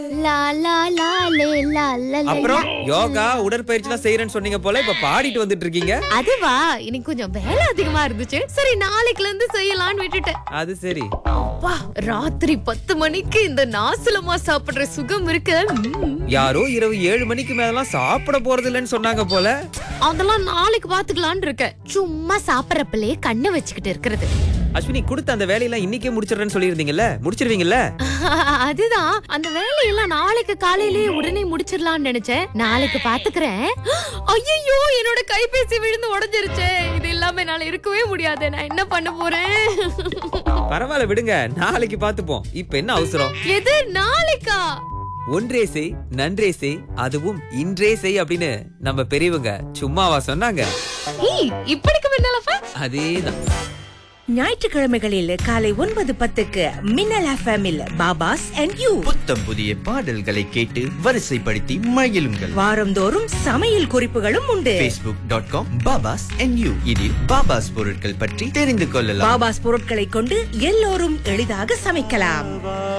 லா லா லா லே லா லா லே. அப்புறம் யோகா உடற்பயிற்சி எல்லாம் செய்யறேன்னு சொன்னீங்க போல, இப்ப பாடிட்டு வந்துட்டு இருக்கீங்க. அதுவா, இன்னைக்கு கொஞ்சம் வேலை அதிகமா இருந்துச்சு. சரி, நாளைக்குல இருந்து செய்யலாம்னு விட்டுட்டேன். அது சரி. அப்பா, ராத்திரி 10 மணிக்கு இந்த நாசலமா சாப்பிடுற சுகம் இருக்கு. யாரோ இரவு 7 மணிக்கு மேலாம் சாப்பிட போறது இல்லைன்னு சொன்னாங்க போல. அதெல்லாம் நாளைக்கு பாத்துக்கலாம்னு இருக்கேன். சும்மா சாப்பிடறப்பலே கண்ணை வச்சுக்கிட்டு இருக்கிறது. அஸ்வினி, கொடுத்த அந்த வேலையெல்லாம் இன்னைக்கே முடிச்சிடுறேன்னு சொல்லியிருந்தீங்கல்ல, முடிச்சிருவீங்கல்ல? அதுதான், அந்த வேலையெல்லாம் நாளைக்கு காலையிலேயே உடனே முடிச்சிடலாம்னு நினைச்சேன். நாளைக்கு பாத்துக்கிறேன். ஐயோ, என்னோட கைபேசி விழுந்து உடைஞ்சிருச்சு. இது இல்லாம என்னால இருக்கவே முடியாது. நான் என்ன பண்ண போறேன்? பரவாயில்ல விடுங்க, நாளைக்கு பாத்துப்போம். இப்ப என்ன அவசரம்? எது நாளைக்கா? ஒன்றே செய் நன்றே செய், அதுவும் இன்றே செய் அப்படின்னு நம்ம பெரியவங்க சும்மாவா சொன்னாங்க? இப்படிக்கு முன்னாலப்பா அதேதான். ஞாயிற்றுக்கிழமைகளில் காலை 9:10க்கு மின்னல் எஃப்எம்மில் பாபாஸ் அண்ட் யூ. புத்தம் புதிய பாடல்களை கேட்டு வரிசைப்படுத்தி மகிழுங்கள். வாரந்தோறும் சமையல் குறிப்புகளும் உண்டு. facebook.com பாபாஸ் அண்ட் யூ. இதில் பாபாஸ் பொருட்கள் பற்றி தெரிந்து கொள்ளலாம். பாபாஸ் பொருட்களை கொண்டு எல்லோரும் எளிதாக சமைக்கலாம்.